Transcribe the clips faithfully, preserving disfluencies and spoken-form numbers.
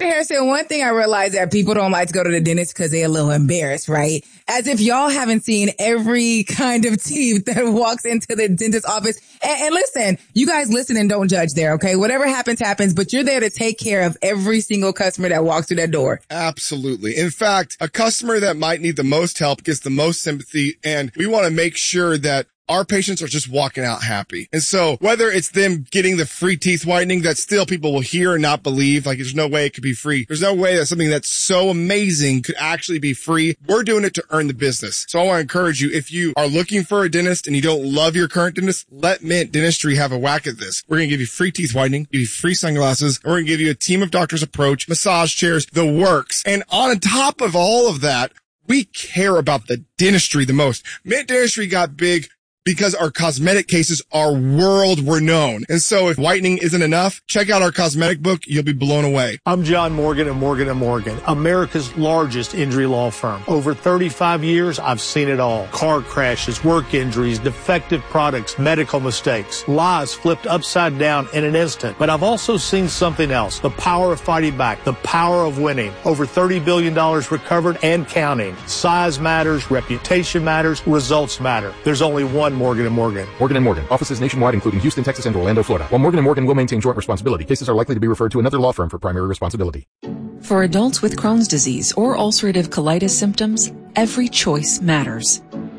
Doctor Harrison, one thing I realized that people don't like to go to the dentist because they're a little embarrassed, right? As if y'all haven't seen every kind of teeth that walks into the dentist office. And, and listen, you guys listen and don't judge there, okay? Whatever happens, happens, but you're there to take care of every single customer that walks through that door. Absolutely. In fact, a customer that might need the most help gets the most sympathy, and we want to make sure that our patients are just walking out happy. And so whether it's them getting the free teeth whitening that still people will hear and not believe, like there's no way it could be free. There's no way that something that's so amazing could actually be free. We're doing it to earn the business. So I want to encourage you, if you are looking for a dentist and you don't love your current dentist, let Mint Dentistry have a whack at this. We're going to give you free teeth whitening, give you free sunglasses, and we're going to give you a team of doctors approach, massage chairs, the works. And on top of all of that, we care about the dentistry the most. Mint Dentistry got big because our cosmetic cases are world renowned. And so if whitening isn't enough, check out our cosmetic book. You'll be blown away. I'm John Morgan of Morgan and Morgan, America's largest injury law firm. Over thirty-five years, I've seen it all. Car crashes, work injuries, defective products, medical mistakes, lies flipped upside down in an instant. But I've also seen something else, the power of fighting back, the power of winning. Over thirty billion dollars recovered and counting. Size matters, reputation matters, results matter. There's only one Morgan and Morgan. Morgan and Morgan. Offices nationwide, including Houston, Texas, and Orlando, Florida. While Morgan and Morgan will maintain joint responsibility, cases are likely to be referred to another law firm for primary responsibility. For adults with Crohn's disease or ulcerative colitis symptoms, every choice matters.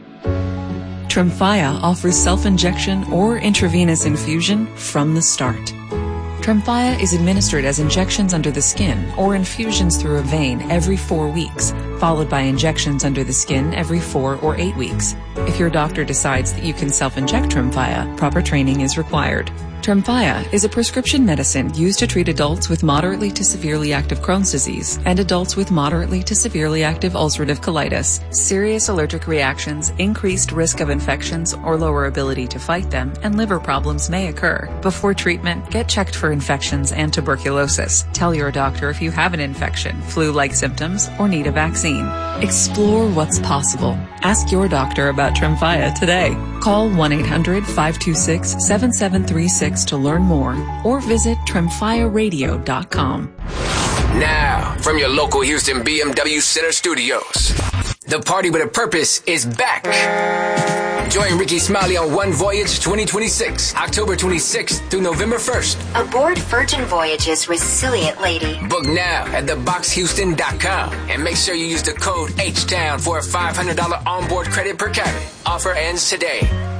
Tremfya offers self-injection or intravenous infusion from the start. Tremfya is administered as injections under the skin or infusions through a vein every four weeks, followed by injections under the skin every four or eight weeks. If your doctor decides that you can self-inject Tremfya, proper training is required. Tremfya is a prescription medicine used to treat adults with moderately to severely active Crohn's disease and adults with moderately to severely active ulcerative colitis. Serious allergic reactions, increased risk of infections or lower ability to fight them, and liver problems may occur. Before treatment, get checked for infections and tuberculosis. Tell your doctor if you have an infection, flu-like symptoms, or need a vaccine. Explore what's possible. Ask your doctor about Tremfya today. Call one eight hundred five two six seven seven three six to learn more or visit tremfya radio dot com. Now, from your local Houston B M W Center studios, the Party with a Purpose is back. Join Ricky Smiley on One Voyage twenty twenty-six, October twenty-sixth through November first. Aboard Virgin Voyage's Resilient Lady. Book now at the box houston dot com and make sure you use the code H Town for a five hundred dollars onboard credit per cabin. Offer ends today.